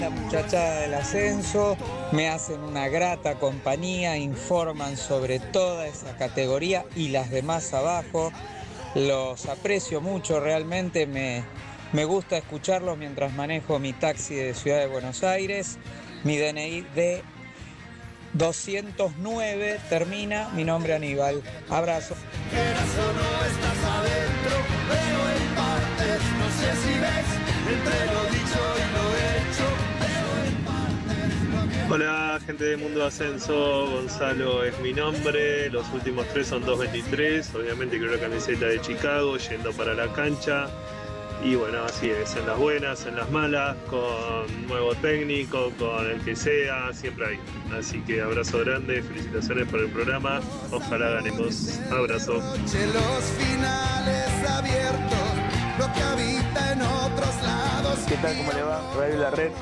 La muchachada del ascenso me hacen una grata compañía, informan sobre toda esa categoría y las demás abajo. Los aprecio mucho, realmente me gusta escucharlos mientras manejo mi taxi de Ciudad de Buenos Aires. Mi DNI de 209 termina, mi nombre Aníbal. Abrazo. Eras o no estás adentro, veo en partes, no sé si ves, entre lo dicho y lo hecho, veo en partes lo que... Hola gente de Mundo Ascenso, Gonzalo es mi nombre, los últimos 3 son 223, obviamente quiero la camiseta de Chicago, yendo para la cancha. Y bueno, así es, en las buenas, en las malas, con nuevo técnico, con el que sea, siempre hay. Así que abrazo grande, felicitaciones por el programa, ojalá ganemos. Abrazo. Los finales abiertos, lo que habita en otros lados. ¿Qué tal? ¿Cómo le va? Radio La Red.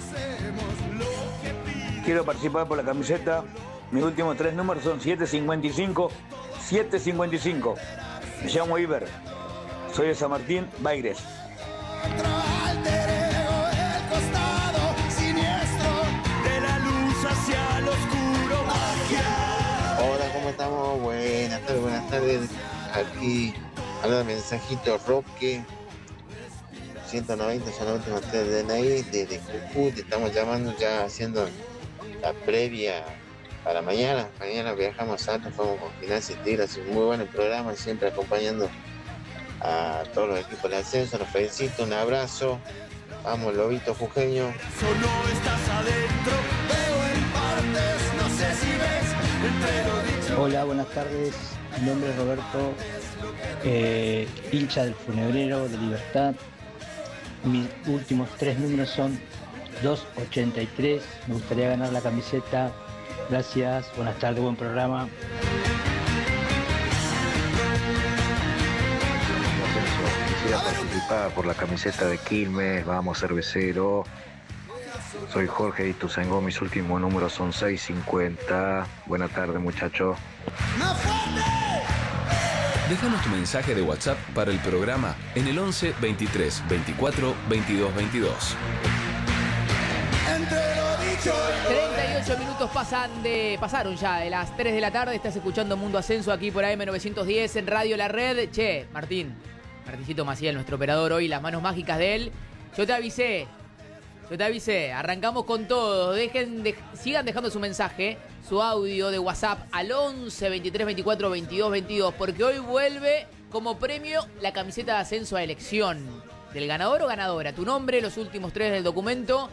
Quiero participar por la camiseta. Mis últimos 3 números son 755. 755. Me llamo Iber. Soy de San Martín, Baires. Otro alter ego, el costado siniestro de la luz hacia el oscuro, magia. Hola, ¿cómo estamos? Buenas tardes. Aquí habla el mensajito Roque 190, son los últimos 3 de DNI desde Jujuy. Te estamos llamando ya haciendo la previa para mañana. Mañana viajamos a Santos, vamos con Gimnasia y Tigre. Es un muy buen programa, siempre acompañando a todos los equipos de ascenso. Los felicito, un abrazo. Vamos, Lobito Jujeño. Solo estás adentro, veo en partes, no sé si ves, entre lo dicho. Hola, buenas tardes. Mi nombre es Roberto, hincha del Funebrero de Libertad. Mis últimos 3 números son 283. Me gustaría ganar la camiseta. Gracias, buenas tardes, buen programa. Quisiera participar por la camiseta de Quilmes, vamos cervecero. Soy Jorge de Ituzaingó, mis últimos números son 650. Buenas tardes, muchachos. Déjanos tu mensaje de WhatsApp para el programa en el 11 23 24 22 22. Entre lo dicho y lo 38 minutos pasaron ya de las 3 de la tarde. Estás escuchando Mundo Ascenso aquí por AM910 en Radio La Red. Che, Martincito Maciel, nuestro operador hoy, las manos mágicas de él. Yo te avisé. Arrancamos con todo. Sigan dejando su mensaje, su audio de WhatsApp al 11 23 24 22 22, porque hoy vuelve como premio la camiseta de ascenso a elección del ganador o ganadora. Tu nombre, los últimos 3 del documento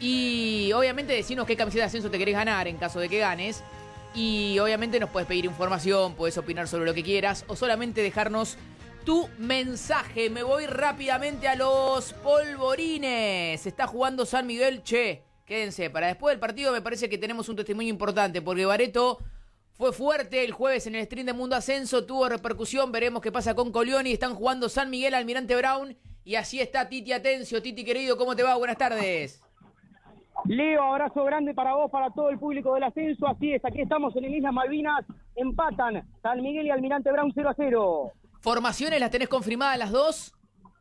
y obviamente decinos qué camiseta de ascenso te querés ganar en caso de que ganes. Y obviamente nos puedes pedir información, puedes opinar sobre lo que quieras o solamente dejarnos tu mensaje. Me voy rápidamente a los polvorines. Se está jugando San Miguel. Che, quédense. Para después del partido me parece que tenemos un testimonio importante, porque Bareto fue fuerte el jueves en el stream de Mundo Ascenso, tuvo repercusión. Veremos qué pasa con Colioni. Están jugando San Miguel, Almirante Brown. Y así está Titi Atencio. Titi querido, ¿cómo te va? Buenas tardes. Leo, abrazo grande para vos, para todo el público del ascenso. Así es, aquí estamos en el Islas Malvinas. Empatan San Miguel y Almirante Brown 0-0. ¿Formaciones las tenés confirmadas las dos?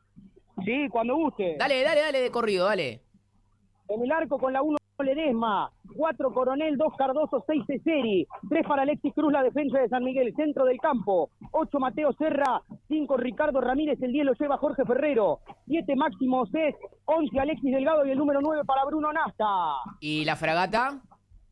Sí, cuando guste. Dale de corrido, dale. En el arco con la 1 Ledesma, 4 Coronel, 2 Cardoso, 6 Ceseri, 3 para Alexis Cruz, la defensa de San Miguel, centro del campo, 8 Mateo Serra, 5 Ricardo Ramírez, el 10 lo lleva Jorge Ferrero, 7 Máximo Cés, 11 Alexis Delgado y el número 9 para Bruno Nasta. ¿Y la fragata?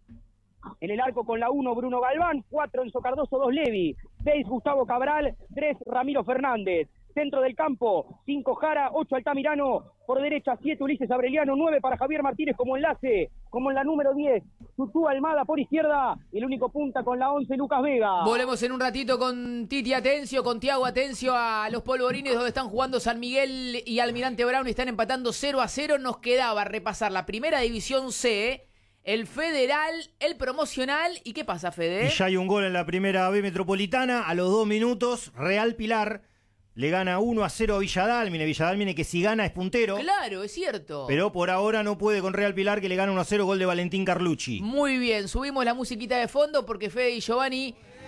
En el arco con la 1 Bruno Galván, 4 Enzo Cardoso, 2 Levi, 6 Gustavo Cabral, 3 Ramiro Fernández. Centro del campo, 5 Jara, 8 Altamirano, por derecha 7 Ulises Abreliano, 9 para Javier Martínez como enlace, como en la número 10, Tutú Almada por izquierda, y el único punta con la 11 Lucas Vega. Volvemos en un ratito con Titi Atencio, con Tiago Atencio a los polvorines donde están jugando San Miguel y Almirante Brown y están empatando 0-0. Nos quedaba repasar la primera división C, el federal, el promocional. ¿Y qué pasa, Fede? Y ya hay un gol en la primera B Metropolitana. A los 2 minutos, Real Pilar le gana 1-0 a Villadalmine, que si gana es puntero. Claro, es cierto. Pero por ahora no puede con Real Pilar, que le gana 1-0, gol de Valentín Carlucci. Muy bien, subimos la musiquita de fondo porque Fede y Giovanni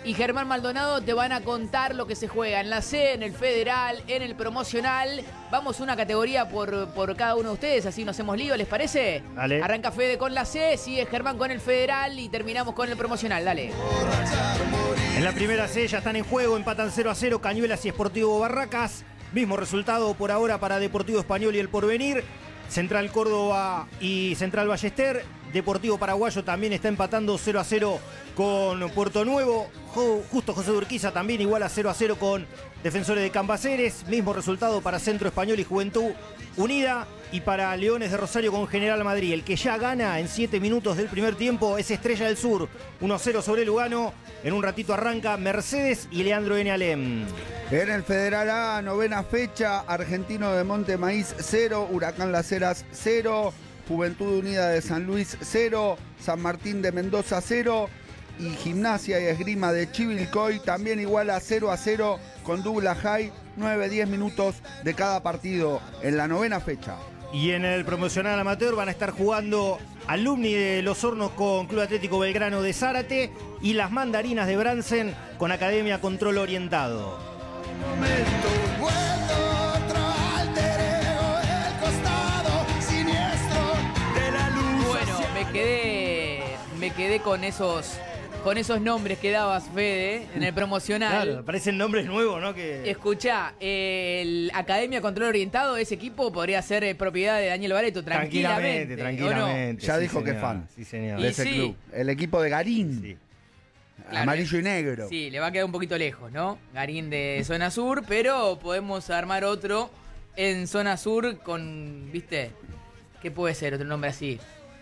y Germán Maldonado te van a contar lo que se juega en la C, en el Federal, en el Promocional. Vamos una categoría por cada uno de ustedes, así no hacemos lío, ¿les parece? Dale. Arranca Fede con la C, sigue Germán con el Federal y terminamos con el Promocional, dale. En la primera C ya están en juego, empatan 0-0 Cañuelas y Sportivo Barracas. Mismo resultado por ahora para Deportivo Español y El Porvenir. Central Córdoba y Central Ballester. Deportivo Paraguayo también está empatando 0-0 con Puerto Nuevo. Justo José de Urquiza también igual a 0-0 con Defensores de Cambaceres. Mismo resultado para Centro Español y Juventud Unida. Y para Leones de Rosario con General Madrid. El que ya gana en 7 minutos del primer tiempo es Estrella del Sur. 1-0 sobre Lugano. En un ratito arranca Mercedes y Leandro N. Alem. En el Federal A, 9ª fecha, Argentino de Monte Maíz 0, Huracán Las Heras 0, Juventud Unida de San Luis 0, San Martín de Mendoza 0 y Gimnasia y Esgrima de Chivilcoy también igual a 0-0 con Douglas High, 9-10 minutos de cada partido en la 9ª fecha. Y en el Promocional Amateur van a estar jugando Alumni de Los Hornos con Club Atlético Belgrano de Zárate y las Mandarinas de Bransen con Academia Control Orientado. Bueno, me quedé con esos nombres que dabas, Fede, en el Promocional. Claro, parecen nombres nuevos, ¿no? Escuchá, el Academia Control Orientado, ese equipo podría ser propiedad de Daniel Bareto, tranquilamente. Tranquilamente. Ya sí, dijo señor. que es fan Sí, señor. de ese club. El equipo de Garín. Sí. Claro, amarillo y negro. Sí, le va a quedar un poquito lejos, ¿no? Garín de zona sur, pero podemos armar otro en zona sur con, ¿viste? ¿Qué puede ser otro nombre así?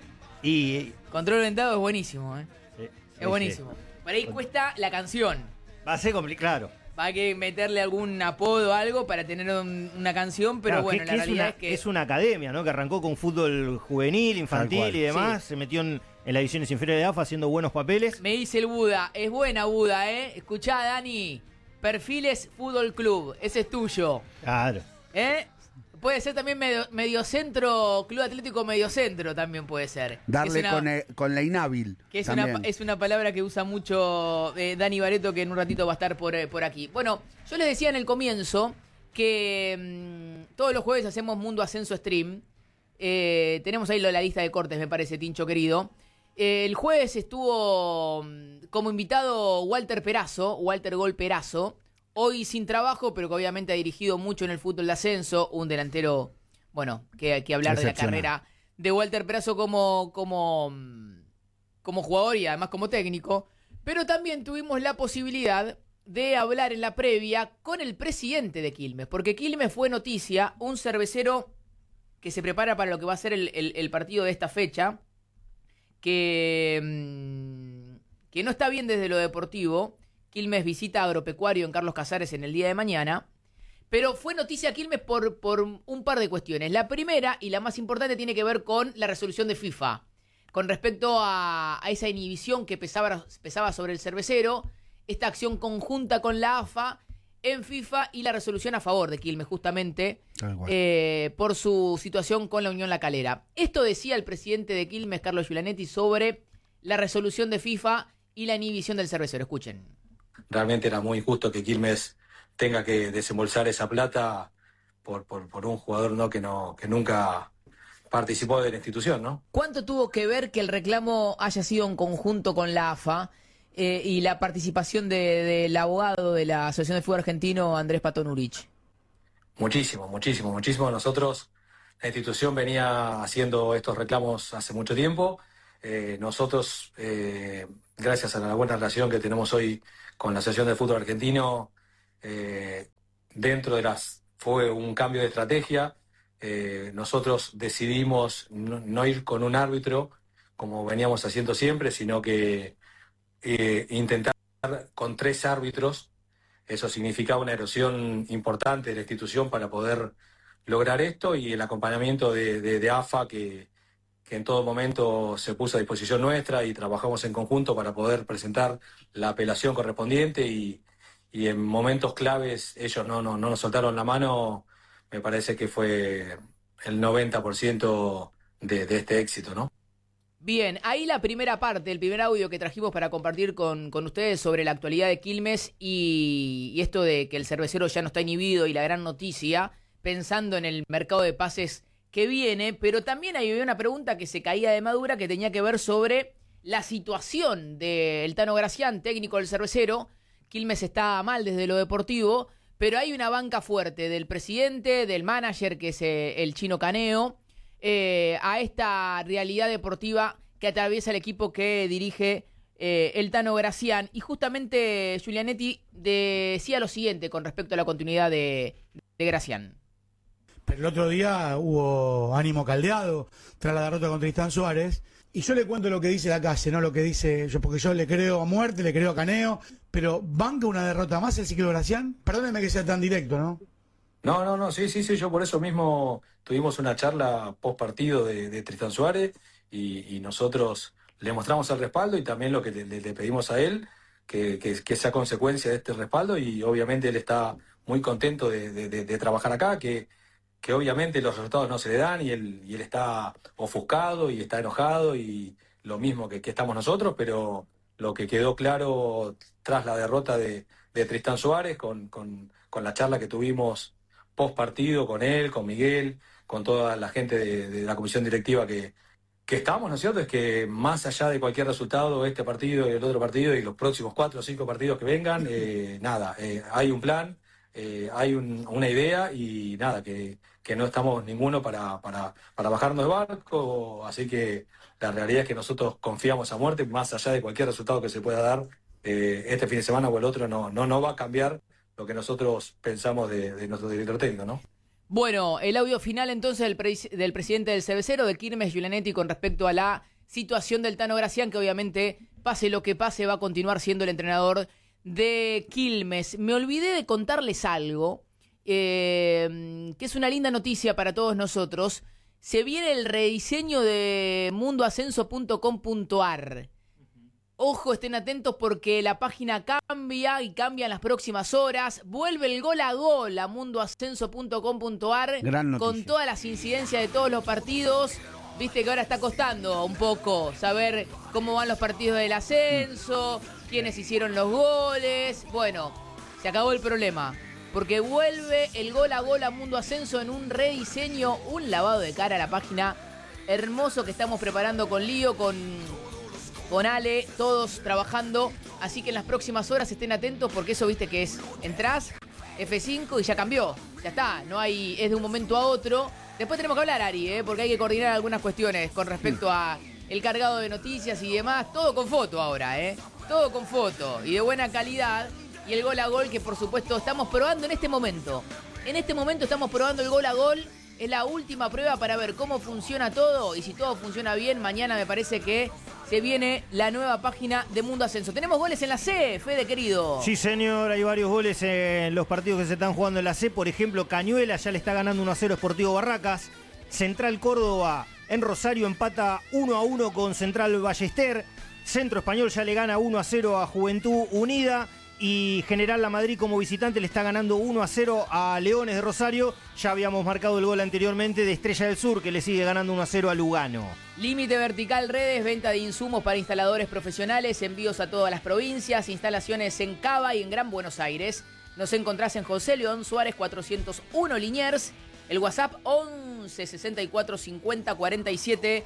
Y Control Orientado es buenísimo, ¿eh? Sí, Es buenísimo. Por ahí cuesta la canción. va a ser complicado. Va a que meterle algún apodo o algo para tener una canción, pero Claro, bueno, la realidad es que... es una academia, ¿no? Que arrancó con fútbol juvenil, infantil y demás. Sí. Se metió en las divisiones inferiores de AFA haciendo buenos papeles. Me dice el Buda, es buena Buda, ¿eh? Escuchá, Dani, Perfiles Fútbol Club, ese es tuyo. Claro. ¿Eh? Puede ser también mediocentro, Club Atlético Mediocentro también puede ser. Darle Es una- con la inhábil. Que es también. es una palabra que usa mucho Dani Bareto, que en un ratito va a estar por aquí. Bueno, yo les decía en el comienzo que todos los jueves hacemos Mundo Ascenso Stream. Tenemos ahí la lista de cortes, me parece, Tincho querido. El jueves estuvo como invitado Walter Gol Perazo. Hoy sin trabajo, pero que obviamente ha dirigido mucho en el fútbol de ascenso. Un delantero, bueno, que hay que hablar de la carrera de Walter Perazo como jugador y además como técnico. Pero también tuvimos la posibilidad de hablar en la previa con el presidente de Quilmes. Porque Quilmes fue noticia, un cervecero que se prepara para lo que va a ser el partido de esta fecha. Que no está bien desde lo deportivo. Quilmes visita Agropecuario en Carlos Casares en el día de mañana. Pero fue noticia Quilmes por un par de cuestiones. La primera y la más importante tiene que ver con la resolución de FIFA. Con respecto a esa inhibición que pesaba sobre el cervecero. Esta acción conjunta con la AFA en FIFA y la resolución a favor de Quilmes justamente por su situación con la Unión La Calera. Esto decía el presidente de Quilmes, Carlos Giulanetti, sobre la resolución de FIFA y la inhibición del cervecero. Escuchen. Realmente era muy injusto que Quilmes tenga que desembolsar esa plata por un jugador que nunca participó de la institución, ¿no? ¿Cuánto tuvo que ver que el reclamo haya sido en conjunto con la AFA y la participación del abogado de la Asociación de Fútbol Argentino, Andrés Patón Urich? Muchísimo. Nosotros, la institución venía haciendo estos reclamos hace mucho tiempo. Nosotros, gracias a la buena relación que tenemos hoy con la Asociación de Fútbol Argentino, fue un cambio de estrategia. Nosotros decidimos no ir con un árbitro como veníamos haciendo siempre, sino que intentar con 3 árbitros. Eso significaba una erosión importante de la institución para poder lograr esto, y el acompañamiento de AFA que en todo momento se puso a disposición nuestra, y trabajamos en conjunto para poder presentar la apelación correspondiente, y en momentos claves ellos no nos soltaron la mano. Me parece que fue el 90% de este éxito, ¿no? Bien, ahí la primera parte, el primer audio que trajimos para compartir con ustedes sobre la actualidad de Quilmes y esto de que el cervecero ya no está inhibido y la gran noticia, pensando en el mercado de pases que viene, pero también había una pregunta que se caía de madura que tenía que ver sobre la situación del Tano Gracián, técnico del cervecero. Quilmes está mal desde lo deportivo, pero hay una banca fuerte del presidente, del manager, que es el Chino Caneo, a esta realidad deportiva que atraviesa el equipo que dirige el Tano Gracián. Y justamente Giulianetti decía lo siguiente con respecto a la continuidad de Gracián. Pero el otro día hubo ánimo caldeado tras la derrota contra Tristán Suárez. Y yo le cuento lo que dice la calle, no lo que dice yo, porque yo le creo a muerte, le creo a Caneo. Pero ¿banca una derrota más el ciclo Gracián? Perdóneme que sea tan directo, ¿no? No, sí, yo por eso mismo tuvimos una charla post partido de Tristán Suárez y nosotros le mostramos el respaldo y también lo que le pedimos a él, que sea consecuencia de este respaldo, y obviamente él está muy contento de trabajar acá, que obviamente los resultados no se le dan y él está ofuscado y está enojado y lo mismo que estamos nosotros, pero lo que quedó claro tras la derrota de Tristán Suárez con la charla que tuvimos post partido con él, con Miguel, con toda la gente de la comisión directiva que estamos, ¿no es cierto? Es que más allá de cualquier resultado, este partido y el otro partido y los próximos 4 o 5 partidos que vengan, hay un plan, hay una idea y nada, que no estamos ninguno para bajarnos del barco, así que la realidad es que nosotros confiamos a muerte, más allá de cualquier resultado que se pueda dar este fin de semana o el otro, no va a cambiar lo que nosotros pensamos de nuestro director técnico, ¿no? Bueno, el audio final entonces del presidente del cervecero, de Quilmes, Giulianetti, con respecto a la situación del Tano Gracián, que obviamente, pase lo que pase, va a continuar siendo el entrenador de Quilmes. Me olvidé de contarles algo, que es una linda noticia para todos nosotros. Se viene el rediseño de mundoascenso.com.ar. Ojo, estén atentos porque la página cambia y cambia en las próximas horas. Vuelve el gol a gol a mundoascenso.com.ar con todas las incidencias de todos los partidos. Viste que ahora está costando un poco saber cómo van los partidos del ascenso, quiénes hicieron los goles. Bueno, se acabó el problema, porque vuelve el gol a Mundo Ascenso en un rediseño, un lavado de cara a la página hermoso que estamos preparando con Lío, con Ale, todos trabajando. Así que en las próximas horas estén atentos, porque eso, viste que es, entrás, F5 y ya cambió. Ya está, no hay, es de un momento a otro. Después tenemos que hablar, Ari, porque hay que coordinar algunas cuestiones con respecto a el cargado de noticias y demás. Todo con foto ahora, todo con foto y de buena calidad. Y el gol a gol, que por supuesto estamos probando en este momento. En este momento estamos probando el gol a gol. Es la última prueba para ver cómo funciona todo. Y si todo funciona bien, mañana me parece que se viene la nueva página de Mundo Ascenso. Tenemos goles en la C, Fede querido. Sí, señor, hay varios goles en los partidos que se están jugando en la C. Por ejemplo, Cañuela ya le está ganando 1-0 Sportivo Barracas. Central Córdoba en Rosario empata 1-1 con Central Ballester. Centro Español ya le gana 1-0 a Juventud Unida. Y General La Madrid como visitante le está ganando 1-0 a Leones de Rosario. Ya habíamos marcado el gol anteriormente de Estrella del Sur, que le sigue ganando 1-0 a Lugano. Límite Vertical Redes, venta de insumos para instaladores profesionales, envíos a todas las provincias, instalaciones en Cava y en Gran Buenos Aires. Nos encontrás en José León Suárez 401 Liniers. El WhatsApp 11 64 50 47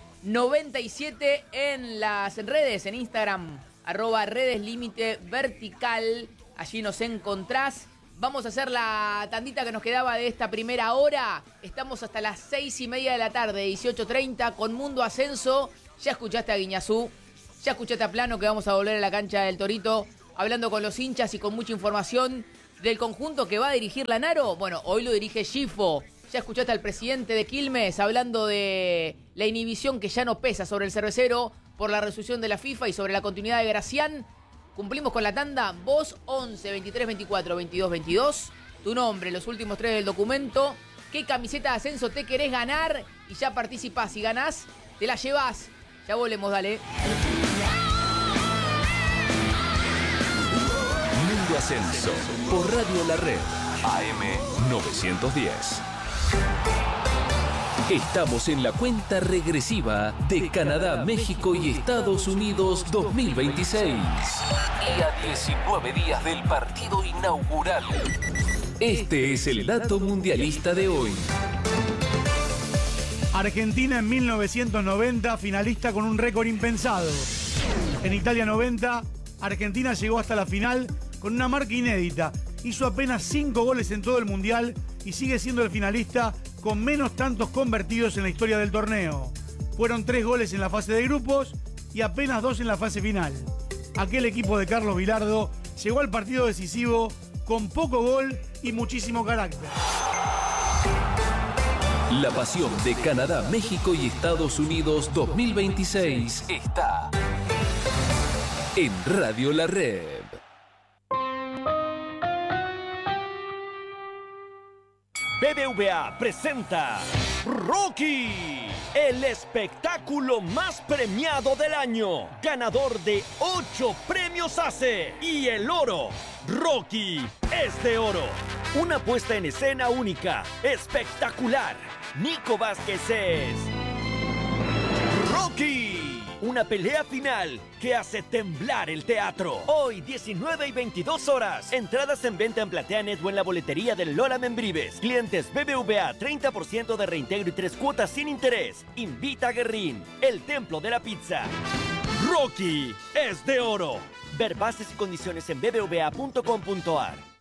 97. En las redes, en Instagram, @redes límite vertical. Allí nos encontrás. Vamos a hacer la tandita que nos quedaba de esta primera hora. Estamos hasta las 6:30 de la tarde, 18:30, con Mundo Ascenso. Ya escuchaste a Guiñazú, ya escuchaste a Plano, que vamos a volver a la cancha del Torito, hablando con los hinchas y con mucha información del conjunto que va a dirigir Lanaro. Bueno, hoy lo dirige Gifo. Ya escuchaste al presidente de Quilmes hablando de la inhibición que ya no pesa sobre el cervecero por la resolución de la FIFA y sobre la continuidad de Gracián. Cumplimos con la tanda. Vos 11 23 24 22 22. Tu nombre, los últimos 3 del documento. ¿Qué camiseta de ascenso te querés ganar? Y ya participás. Si ganás, te la llevás. Ya volvemos, dale. Mundo Ascenso por Radio La Red AM 910. Estamos en la cuenta regresiva de Canadá, México y Estados Unidos 2026. Y a 19 días del partido inaugural. Este es el dato mundialista de hoy. Argentina en 1990, finalista con un récord impensado. En Italia 90, Argentina llegó hasta la final con una marca inédita. Hizo apenas 5 goles en todo el Mundial y sigue siendo el finalista con menos tantos convertidos en la historia del torneo. Fueron 3 goles en la fase de grupos y apenas 2 en la fase final. Aquel equipo de Carlos Bilardo llegó al partido decisivo con poco gol y muchísimo carácter. La pasión de Canadá, México y Estados Unidos 2026 está en Radio La Red. BBVA presenta Rocky, el espectáculo más premiado del año, ganador de 8 premios ACE y el oro. Rocky es de oro. Una puesta en escena única, espectacular. Nico Vázquez es Rocky. Una pelea final que hace temblar el teatro. Hoy, 19 y 22 horas. Entradas en venta en PlateaNet o en la boletería del Lola Membrives. Clientes BBVA, 30% de reintegro y 3 cuotas sin interés. Invita a Guerrín, el templo de la pizza. Rocky es de oro. Ver bases y condiciones en bbva.com.ar.